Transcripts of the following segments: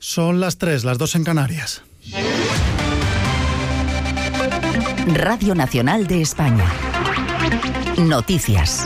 Son las 3, las 2 en Canarias. Radio Nacional de España. Noticias.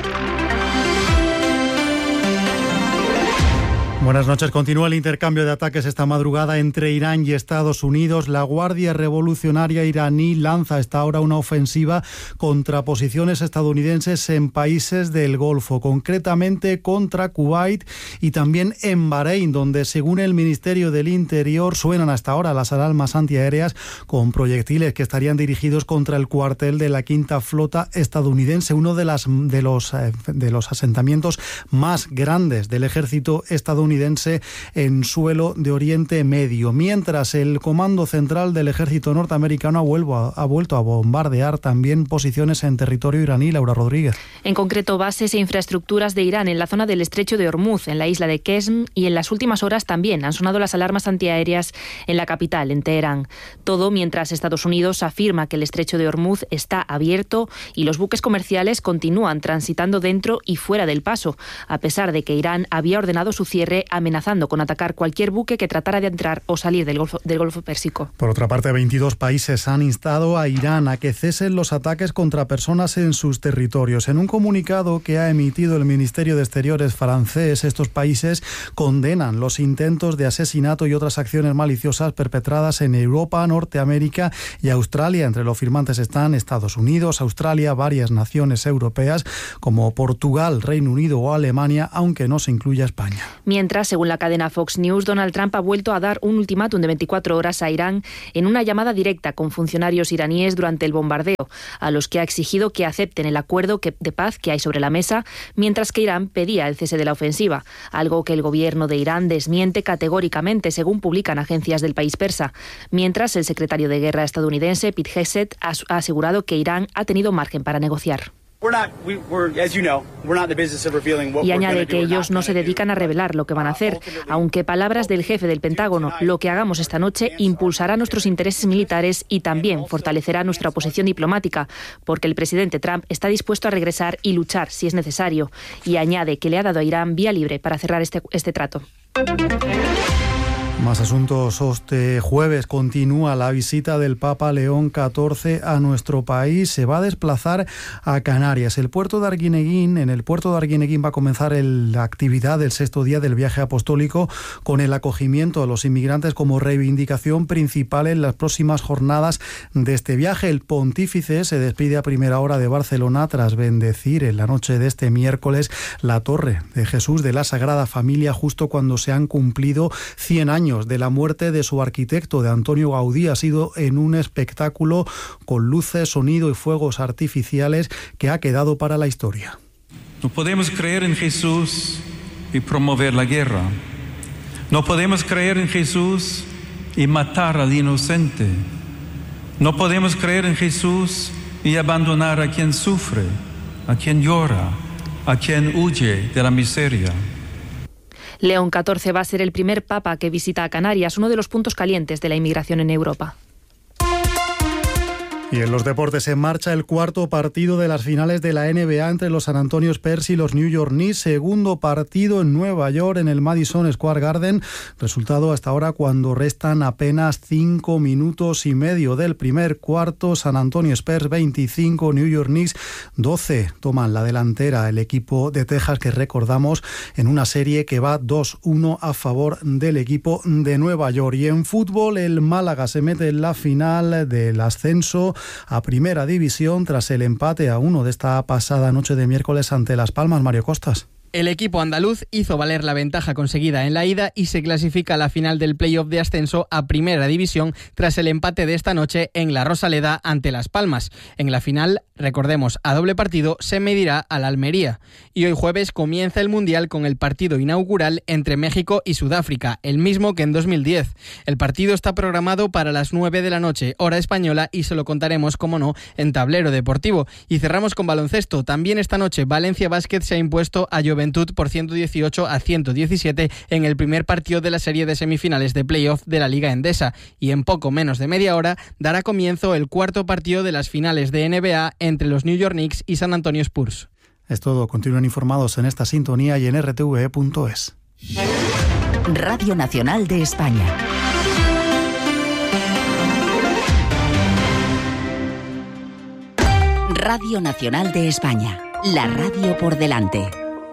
Buenas noches. Continúa el intercambio de ataques esta madrugada entre Irán y Estados Unidos. La Guardia Revolucionaria iraní lanza a esta hora una ofensiva contra posiciones estadounidenses en países del Golfo, concretamente contra Kuwait y también en Bahrein, donde, según el Ministerio del Interior, suenan hasta ahora las alarmas antiaéreas con proyectiles que estarían dirigidos contra el cuartel de la Quinta Flota estadounidense, uno de los asentamientos más grandes del ejército estadounidense en suelo de Oriente Medio. Mientras, el Comando Central del Ejército Norteamericano ha vuelto a bombardear también posiciones en territorio iraní. Laura Rodríguez. En concreto, bases e infraestructuras de Irán en la zona del estrecho de Hormuz, en la isla de Qesm, y en las últimas horas también han sonado las alarmas antiaéreas en la capital, en Teherán. Todo mientras Estados Unidos afirma que el estrecho de Hormuz está abierto y los buques comerciales continúan transitando dentro y fuera del paso, a pesar de que Irán había ordenado su cierre, amenazando con atacar cualquier buque que tratara de entrar o salir del Golfo Pérsico. Por otra parte, 22 países han instado a Irán a que cesen los ataques contra personas en sus territorios. En un comunicado que ha emitido el Ministerio de Exteriores francés, estos países condenan los intentos de asesinato y otras acciones maliciosas perpetradas en Europa, Norteamérica y Australia. Entre los firmantes están Estados Unidos, Australia, varias naciones europeas como Portugal, Reino Unido o Alemania, aunque no se incluya España. Mientras, según la cadena Fox News, Donald Trump ha vuelto a dar un ultimátum de 24 horas a Irán en una llamada directa con funcionarios iraníes durante el bombardeo, a los que ha exigido que acepten el acuerdo de paz que hay sobre la mesa, mientras que Irán pedía el cese de la ofensiva, algo que el gobierno de Irán desmiente categóricamente, según publican agencias del país persa. Mientras, el secretario de Guerra estadounidense, Pete Hegseth, ha asegurado que Irán ha tenido margen para negociar. Y añade que ellos no se dedican a revelar lo que van a hacer, aunque, palabras del jefe del Pentágono, lo que hagamos esta noche impulsará nuestros intereses militares y también fortalecerá nuestra posición diplomática, porque el presidente Trump está dispuesto a regresar y luchar si es necesario, y añade que le ha dado a Irán vía libre para cerrar este trato. Más asuntos. Este jueves continúa la visita del Papa León XIV a nuestro país. Se va a desplazar a Canarias. En el puerto de Arguineguín va a comenzar la actividad del 6º día del viaje apostólico, con el acogimiento a los inmigrantes como reivindicación principal en las próximas jornadas de este viaje. El pontífice se despide a primera hora de Barcelona tras bendecir en la noche de este miércoles la Torre de Jesús de la Sagrada Familia, justo cuando se han cumplido 100 años de la muerte de su arquitecto, de Antonio Gaudí. Ha sido en un espectáculo con luces, sonido y fuegos artificiales que ha quedado para la historia. No podemos creer en Jesús y promover la guerra. No podemos creer en Jesús y matar al inocente. No podemos creer en Jesús y abandonar a quien sufre, a quien llora, a quien huye de la miseria. León XIV va a ser el primer papa que visita a Canarias, uno de los puntos calientes de la inmigración en Europa. Y en los deportes, en marcha el cuarto partido de las finales de la NBA entre los San Antonio Spurs y los New York Knicks. Segundo partido en Nueva York, en el Madison Square Garden. Resultado hasta ahora cuando restan apenas 5 minutos y medio del primer cuarto. San Antonio Spurs 25, New York Knicks 12. Toman la delantera el equipo de Texas, que recordamos en una serie que va 2-1 a favor del equipo de Nueva York. Y en fútbol, el Málaga se mete en la final del ascenso a Primera División tras el empate a 1 de esta pasada noche de miércoles ante Las Palmas. Mario Costas. El equipo andaluz hizo valer la ventaja conseguida en la ida y se clasifica a la final del playoff de ascenso a Primera División tras el empate de esta noche en la Rosaleda ante Las Palmas. En la final, recordemos, a doble partido se medirá al Almería. Y hoy jueves comienza el Mundial con el partido inaugural entre México y Sudáfrica, el mismo que en 2010. El partido está programado para las 9 de la noche, hora española, y se lo contaremos, como no, en Tablero Deportivo. Y cerramos con baloncesto. También esta noche Valencia Basket se ha impuesto a Juventud por 118-117 en el primer partido de la serie de semifinales de playoff de la Liga Endesa, y en poco menos de media hora dará comienzo el cuarto partido de las finales de NBA entre los New York Knicks y San Antonio Spurs. Es todo. Continúen informados en esta sintonía y en rtve.es. Radio Nacional de España. Radio Nacional de España, la radio por delante.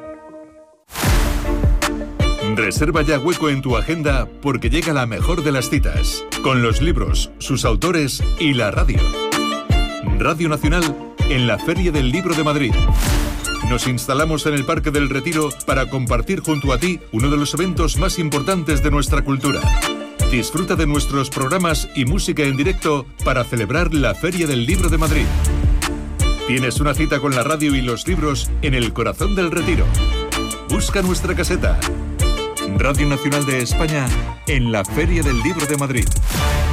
Reserva ya hueco en tu agenda porque llega la mejor de las citas, con los libros, sus autores y la radio. Radio Nacional en la Feria del Libro de Madrid. Nos instalamos en el Parque del Retiro para compartir junto a ti uno de los eventos más importantes de nuestra cultura. Disfruta de nuestros programas y música en directo para celebrar la Feria del Libro de Madrid. Tienes una cita con la radio y los libros en el corazón del Retiro. Busca nuestra caseta. Radio Nacional de España en la Feria del Libro de Madrid.